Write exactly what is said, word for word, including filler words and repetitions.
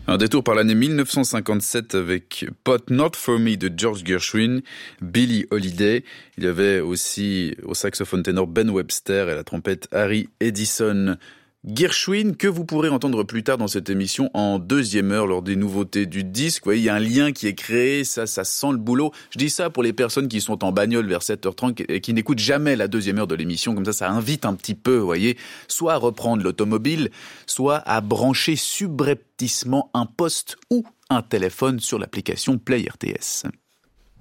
Un détour par l'année mille neuf cent cinquante-sept avec Pot Not For Me de George Gershwin, Billie Holiday. Il y avait aussi au saxophone ténor Ben Webster et à la trompette Harry Edison. Gershwin, que vous pourrez entendre plus tard dans cette émission en deuxième heure lors des nouveautés du disque. Vous voyez, il y a un lien qui est créé, ça, ça sent le boulot. Je dis ça pour les personnes qui sont en bagnole vers sept heures trente et qui n'écoutent jamais la deuxième heure de l'émission. Comme ça, ça invite un petit peu, vous voyez, soit à reprendre l'automobile, soit à brancher subrepticement un poste ou un téléphone sur l'application Play R T S.